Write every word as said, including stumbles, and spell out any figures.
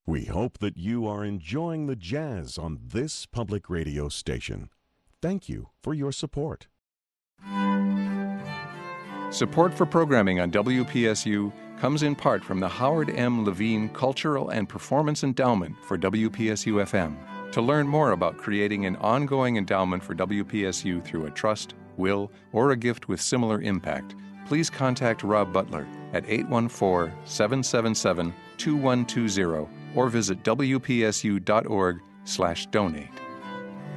We hope that you are enjoying the jazz on this public radio station. Thank you for your support. Support for programming on W P S U comes in part from the Howard M. Levine Cultural and Performance Endowment for W P S U F M. To learn more about creating an ongoing endowment for W P S U through a trust, will, or a gift with similar impact, please contact Rob Butler at eight one four, seven seven seven, two one two zero or visit W P S U dot org slash donate.